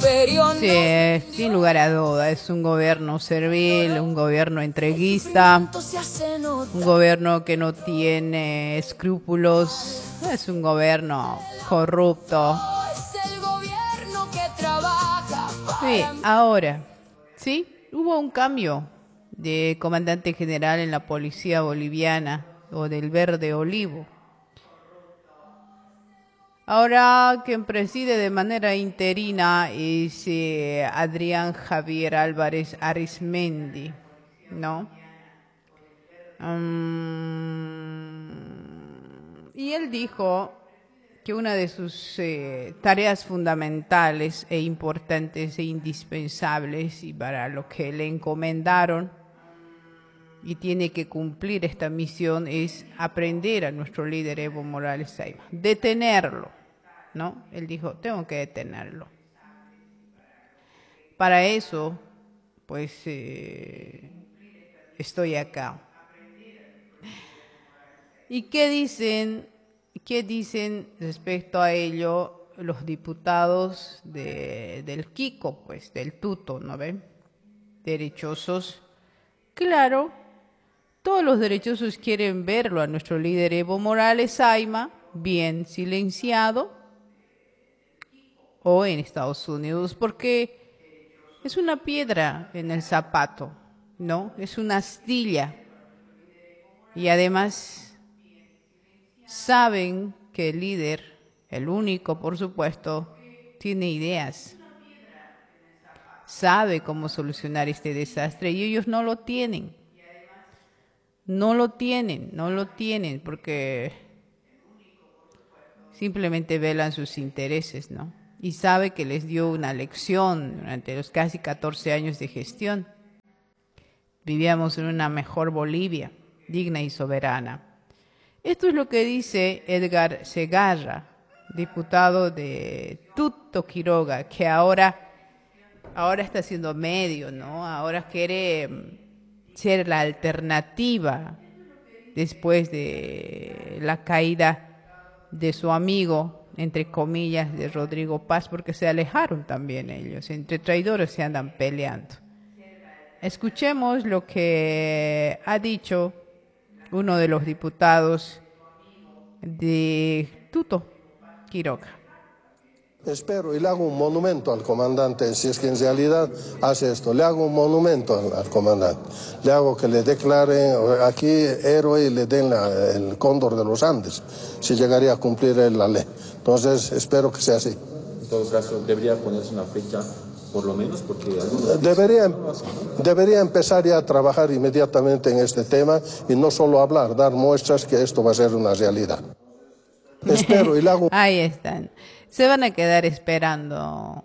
Sí, sin lugar a duda, es un gobierno servil, un gobierno entreguista, un gobierno que no tiene escrúpulos, es un gobierno corrupto. Sí, ahora, sí, hubo un cambio de comandante general en la policía boliviana o del Verde Olivo. Ahora quien preside de manera interina es Adrián Javier Álvarez Arizmendi, ¿no? Y él dijo que una de sus tareas fundamentales e importantes e indispensables y para lo que le encomendaron y tiene que cumplir esta misión es aprender a nuestro líder Evo Morales Saima, detenerlo, ¿no? Él dijo, tengo que detenerlo. Para eso, pues, estoy acá. ¿Y qué dicen respecto a ello los diputados del Quico, pues, del Tuto, ¿no ven? Derechosos. Claro, todos los derechosos quieren verlo a nuestro líder Evo Morales Saima bien silenciado o en Estados Unidos, porque es una piedra en el zapato, ¿no? Es una astilla. Y además saben que el líder, el único por supuesto, tiene ideas. Sabe cómo solucionar este desastre y ellos no lo tienen. No lo tienen porque simplemente velan sus intereses, ¿no? Y sabe que les dio una lección durante los casi 14 años de gestión. Vivíamos en una mejor Bolivia, digna y soberana. Esto es lo que dice Edgar Segarra, diputado de Tuto Quiroga, que ahora está haciendo medio, ¿no? Ahora quiere ser la alternativa después de la caída de su amigo, entre comillas, de Rodrigo Paz, porque se alejaron también ellos, entre traidores se andan peleando. Escuchemos lo que ha dicho uno de los diputados de Tuto Quiroga. Espero y le hago un monumento al comandante, si es que en realidad hace esto, le hago un monumento al comandante, le hago que le declaren aquí héroe y le den el cóndor de los Andes, si llegaría a cumplir la ley. Entonces espero que sea así. En todo caso, debería ponerse una fecha, por lo menos, porque debería empezar ya a trabajar inmediatamente en este tema y no solo hablar, dar muestras que esto va a ser una realidad. Espero y le hago... Ahí están. Se van a quedar esperando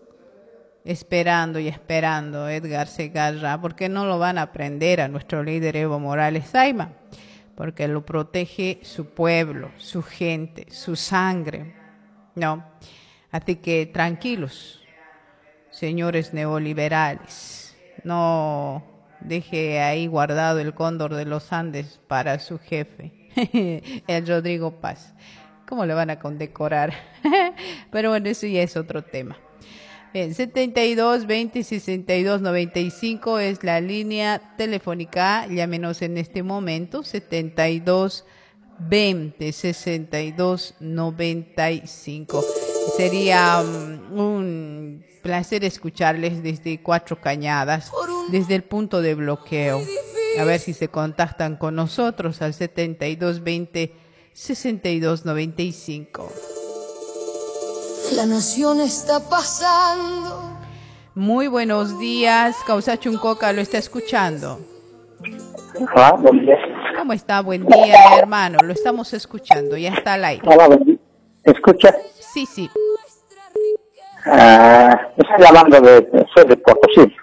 Edgar Segarra, porque no lo van a aprender a nuestro líder Evo Morales Saima, porque lo protege su pueblo, su gente, su sangre, ¿no? Así que tranquilos, señores neoliberales, no deje ahí guardado el cóndor de los Andes para su jefe, el Rodrigo Paz. ¿Cómo le van a condecorar? Pero bueno, eso ya es otro tema. Bien, 72 20 62 95 es la línea telefónica. Llámenos en este momento. 72 20 62 95. Sería un placer escucharles desde Cuatro Cañadas, desde el punto de bloqueo. A ver si se contactan con nosotros al 72 20 6295. La nación está pasando. Muy buenos días, Causa Chuncoca lo está escuchando. Hola, buen día. ¿Cómo está? Buen día, hermano. Lo estamos escuchando, ya está al aire. Hola, buen día. ¿Escucha? Sí. Estoy llamando soy de Potosí.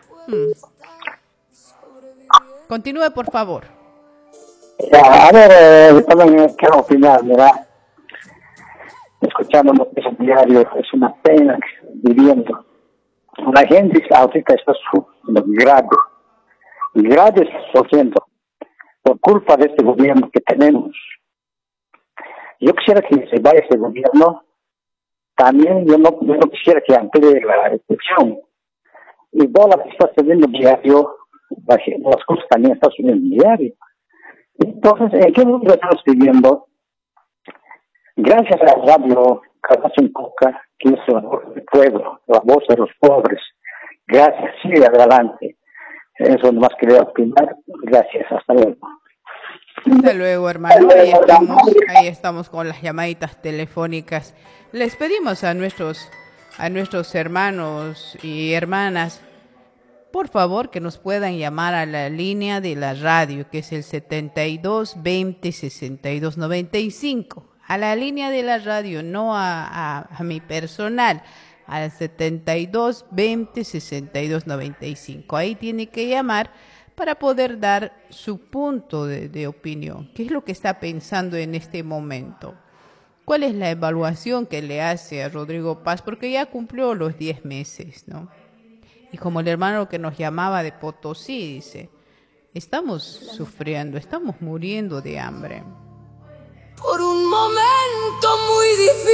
Continúe, por favor. A ver, yo también quiero opinar, ¿verdad? Escuchando noticias diarios, es una pena viviendo. La gente ahorita está sufriendo graves sufriendo por culpa de este gobierno que tenemos. Yo quisiera que se vaya ese gobierno también yo no quisiera que amplíe la restricción. Y todo lo que está subiendo diario, las cosas también están subiendo diario. Entonces, ¿en qué mundo estamos viviendo? Gracias a la radio Cabeza en Coca, que es la voz del pueblo, la voz de los pobres. Gracias, sigue adelante. Eso nomás quería opinar. Gracias, hasta luego. Hasta luego, hermano. Ahí estamos con las llamaditas telefónicas. Les pedimos a nuestros hermanos y hermanas, por favor, que nos puedan llamar a la línea de la radio, que es el 72 20 62 95. A la línea de la radio, no a mi personal, al 72 20 62 95. Ahí tiene que llamar para poder dar su punto de opinión. ¿Qué es lo que está pensando en este momento? ¿Cuál es la evaluación que le hace a Rodrigo Paz? Porque ya cumplió los 10 meses, ¿no? Y como el hermano que nos llamaba de Potosí dice, estamos sufriendo, estamos muriendo de hambre. Por un momento muy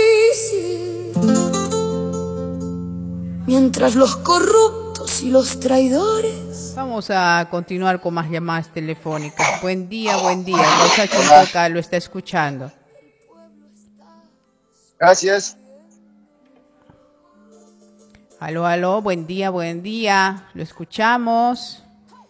difícil, mientras los corruptos y los traidores. Vamos a continuar con más llamadas telefónicas. Buen día, buen día. Rosa Chuntoca lo está escuchando. Gracias. Aló, aló, buen día, lo escuchamos.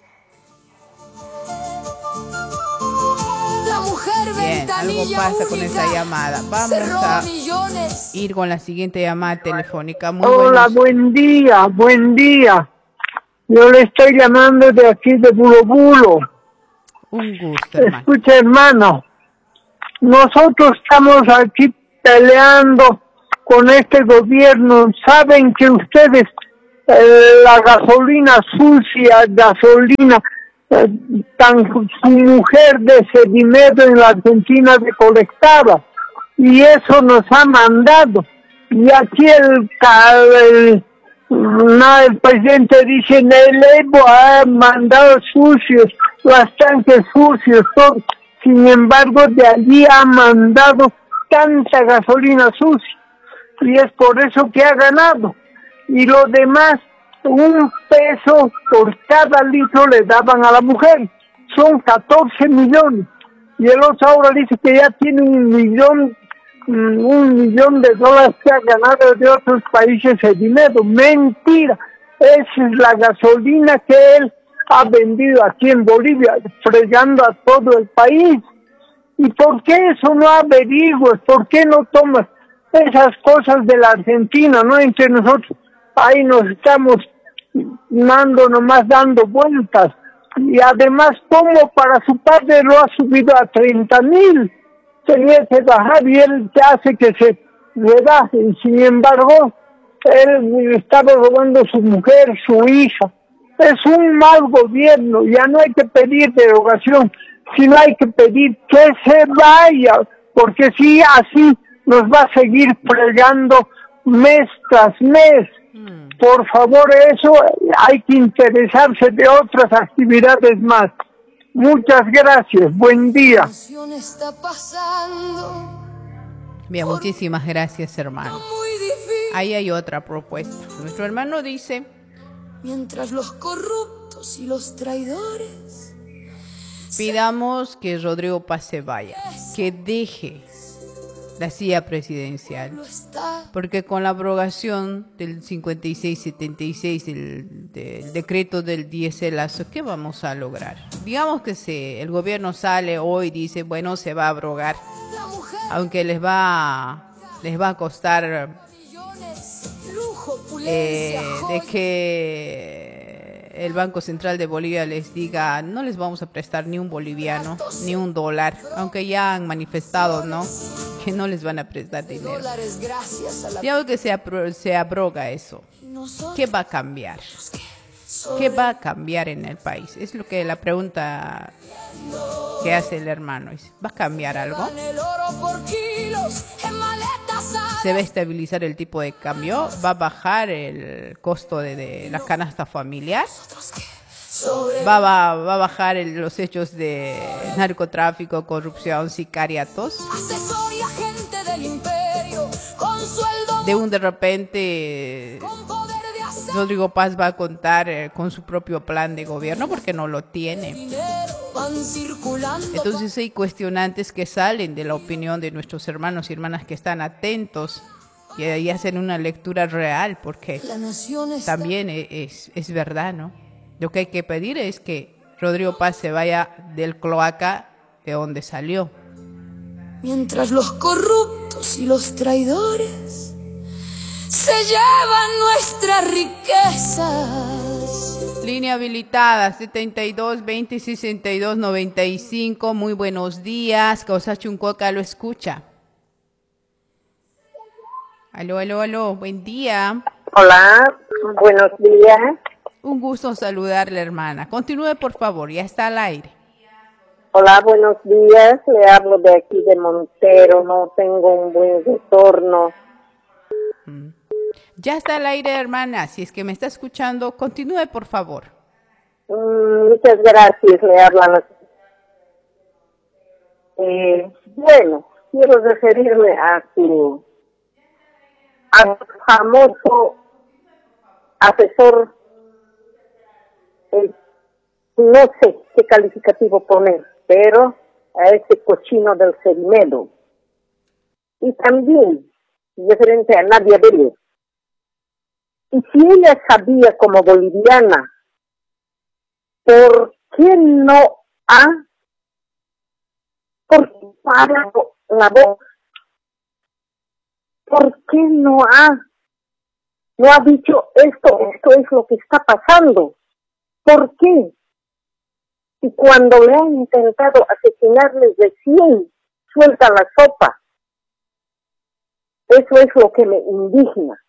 La mujer Bien, algo pasa con esa llamada. Vamos a millones. ir con la siguiente llamada telefónica. Muy Hola, buenos. buen día. Yo le estoy llamando de aquí de Bulo Bulo. Un gusto, hermano. Escucha, hermano, nosotros estamos aquí peleando con este gobierno. Saben que ustedes, la gasolina sucia, su mujer de ese dinero en la Argentina recolectaba, y eso nos ha mandado. Y aquí el presidente dice, el Evo ha mandado sucios, los tanques sucios, todo. Sin embargo, de allí ha mandado tanta gasolina sucia, y es por eso que ha ganado. Y lo demás, 1 peso por cada litro le daban a la mujer, son 14 millones, y el otro ahora dice que ya tiene $1 millón que ha ganado de otros países el dinero. Mentira, esa es la gasolina que él ha vendido aquí en Bolivia, fregando a todo el país. ¿Y por qué eso no averiguas? ¿Por qué no tomas esas cosas de la Argentina, no? Entre nosotros ahí nos estamos dando vueltas. Y además, como para su padre lo ha subido a 30,000, tenía que bajar, y él hace que se rebaje. Y sin embargo, él estaba robando a su mujer, su hija. Es un mal gobierno. Ya no hay que pedir derogación, sino hay que pedir que se vaya, porque si así nos va a seguir fregando mes tras mes. Por favor, eso hay que interesarse de otras actividades más. Muchas gracias, buen día. Bien, muchísimas gracias, hermano. Ahí hay otra propuesta. Nuestro hermano dice, mientras los corruptos y los traidores, pidamos que Rodrigo Paz se vaya, que deje la silla presidencial, porque con la abrogación del 56-76 del decreto del diéselazo, ¿qué vamos a lograr? Digamos que el gobierno sale hoy y dice, bueno, se va a abrogar, aunque les va a costar de que el Banco Central de Bolivia les diga, no les vamos a prestar ni un boliviano, ni un dólar, aunque ya han manifestado, ¿no?, que no les van a prestar dinero. Digamos que se abroga eso. ¿Qué va a cambiar? ¿Qué va a cambiar en el país? Es lo que la pregunta que hace el hermano. ¿Va a cambiar algo? ¿Se va a estabilizar el tipo de cambio? ¿Va a bajar el costo de la canasta familiar? ¿Va a bajar los hechos de narcotráfico, corrupción, sicariatos? de repente Rodrigo Paz va a contar con su propio plan de gobierno porque no lo tiene. Entonces hay cuestionantes que salen de la opinión de nuestros hermanos y hermanas que están atentos y ahí hacen una lectura real, porque también es verdad, ¿no? Lo que hay que pedir es que Rodrigo Paz se vaya del cloaca de donde salió. Mientras los corruptos y los traidores se llevan nuestras riquezas. Línea habilitada 72 20 62 95. Muy buenos días. Causa Chuncoca lo escucha. Aló, aló, aló. Buen día. Hola, buenos días. Un gusto saludarle, hermana. Continúe, por favor. Ya está al aire. Hola, buenos días. Le hablo de aquí de Montero. No tengo un buen retorno. Ya está al aire, hermana. Si es que me está escuchando, continúe, por favor. Muchas gracias. Le hablan. Bueno, quiero referirme a su famoso asesor. No sé qué calificativo poner, pero a ese cochino del Cerimedo. Y también referente a Nadia Vélez. Y si ella sabía como boliviana, ¿por qué no ha parado la voz? ¿Por qué no ha dicho esto es lo que está pasando? ¿Por qué? Y cuando le han intentado asesinarles recién, suelta la sopa. Eso es lo que me indigna.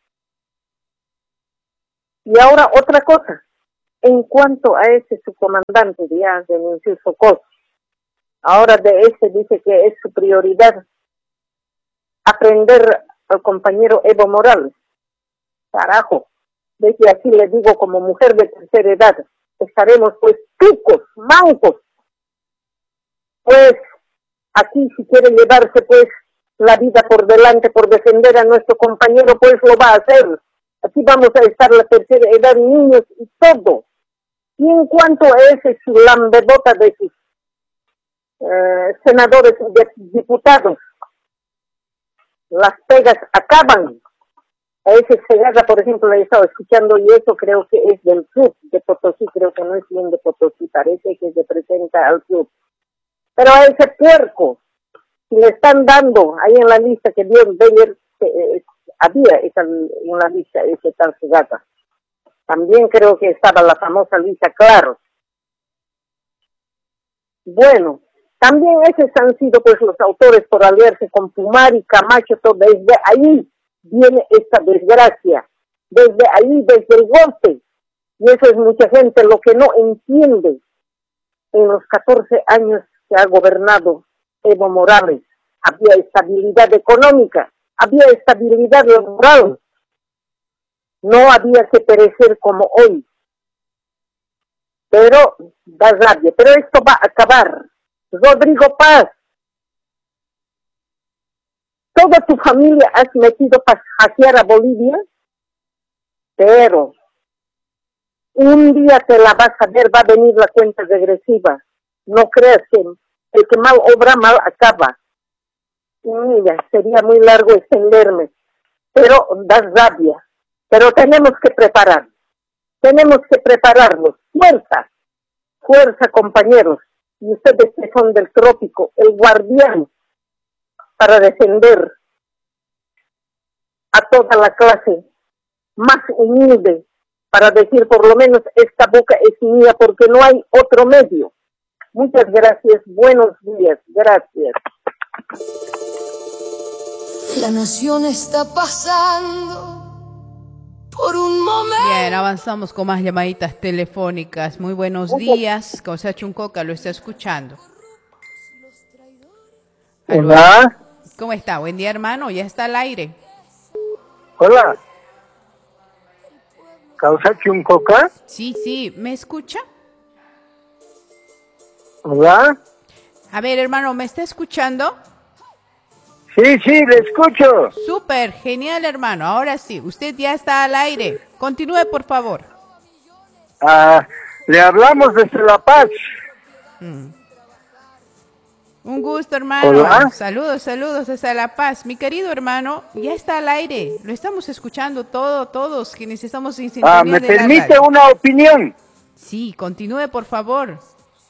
Y ahora otra cosa, en cuanto a ese subcomandante, ya denunció Socorro, ahora de ese dice que es su prioridad aprender al compañero Evo Morales. Carajo, desde aquí le digo como mujer de tercera edad, estaremos pues picos, mancos. Pues aquí si quiere llevarse pues la vida por delante por defender a nuestro compañero, pues lo va a hacer. Aquí vamos a estar la tercera edad, niños y todo. Y en cuanto a ese su lambebota de sus senadores y diputados, las pegas acaban. A ese Segarra, por ejemplo, le he estado escuchando y eso creo que es del club de Potosí, creo que no es bien de Potosí, parece que representa al club. Pero a ese puerco, si le están dando ahí en la lista que dio Beller, había en la lista ese tal Segarra. También creo que estaba la famosa lista Claros. Bueno, también esos han sido pues los autores por aliarse con Pumar y Camacho, todo desde ahí viene esta desgracia, desde ahí, desde el golpe, y eso es mucha gente lo que no entiende. En los 14 años que ha gobernado Evo Morales, había estabilidad económica, había estabilidad laboral, no había que perecer como hoy, pero da rabia, pero esto va a acabar. Rodrigo Paz, toda tu familia has metido para hackear a Bolivia, pero un día te la vas a ver, va a venir la cuenta regresiva. No creas que el que mal obra, mal acaba. Mira, sería muy largo extenderme, pero da rabia. Pero tenemos que prepararnos, fuerza, fuerza compañeros, y ustedes que son del trópico, el guardián, para defender a toda la clase más humilde, para decir por lo menos esta boca es mía porque no hay otro medio. Muchas gracias, buenos días, gracias. La nación está pasando por un momento. Bien, avanzamos con más llamaditas telefónicas. Muy buenos días, Causa Chuncoca lo está escuchando. Hola. ¿Cómo está? Buen día, hermano. Ya está al aire. Hola. ¿Causa Chuncoca? Sí. ¿Me escucha? Hola. A ver, hermano, ¿me está escuchando? Sí, le escucho. Súper, genial, hermano. Ahora sí, usted ya está al aire. Continúe, por favor. Le hablamos desde La Paz. Un gusto, hermano. Hola. Saludos desde La Paz. Mi querido hermano, ya está al aire. Lo estamos escuchando todos quienes estamos en sintonía ¿Me de la permite radio. una opinión? Sí, continúe, por favor.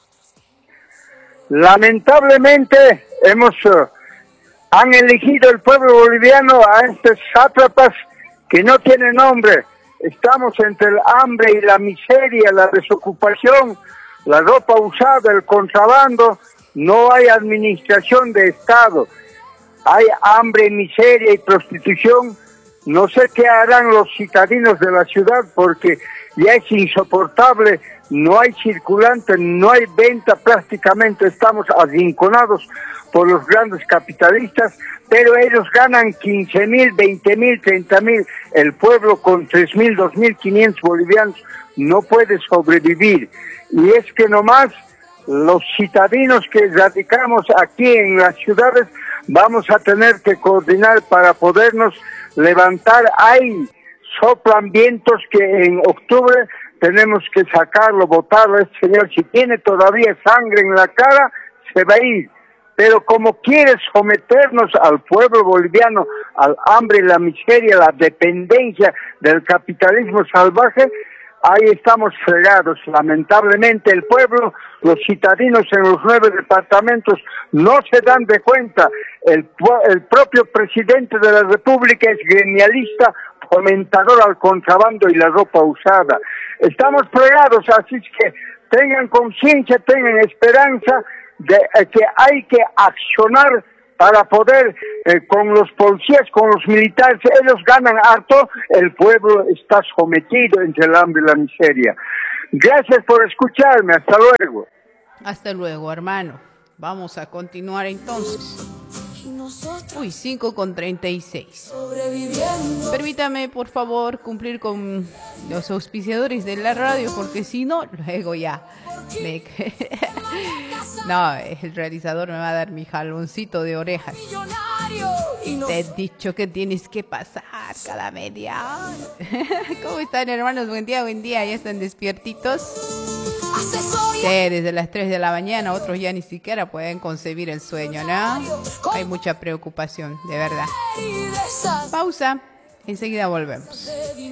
Lamentablemente han elegido el pueblo boliviano a estos sátrapas que no tienen nombre. Estamos entre el hambre y la miseria, la desocupación, la ropa usada, el contrabando. No hay administración de Estado. Hay hambre, miseria y prostitución. No sé qué harán los citadinos de la ciudad porque ya es insoportable. No hay circulante, no hay venta, prácticamente estamos arrinconados por los grandes capitalistas, pero ellos ganan 15.000, 20.000, 30.000. El pueblo con 3.000, 2.500 bolivianos no puede sobrevivir. Y es que nomás los citadinos que radicamos aquí en las ciudades vamos a tener que coordinar para podernos levantar. Hay soplan vientos que en octubre tenemos que sacarlo, botarlo. Este señor, si tiene todavía sangre en la cara, se va a ir. Pero como quiere someternos al pueblo boliviano, al hambre, la miseria, la dependencia del capitalismo salvaje, ahí estamos fregados. Lamentablemente el pueblo, los citadinos en los 9 departamentos no se dan de cuenta. El propio presidente de la República es gremialista, fomentador al contrabando y la ropa usada. Estamos fregados, así que tengan conciencia, tengan esperanza de que hay que accionar para poder, con los policías, con los militares, ellos ganan harto, el pueblo está sometido entre el hambre y la miseria. Gracias por escucharme, hasta luego. Hasta luego, hermano. Vamos a continuar entonces. Uy, 5:36. Permítame, por favor, cumplir con los auspiciadores de la radio, porque si no, luego ya. No, el realizador me va a dar mi jaloncito de orejas. Te he dicho que tienes que pasar cada media hora. ¿Cómo están, hermanos? Buen día, ¿ya están despiertitos? Sí, desde las 3 de la mañana, otros ya ni siquiera pueden concebir el sueño, ¿no? Hay mucha preocupación, de verdad. Pausa, enseguida volvemos.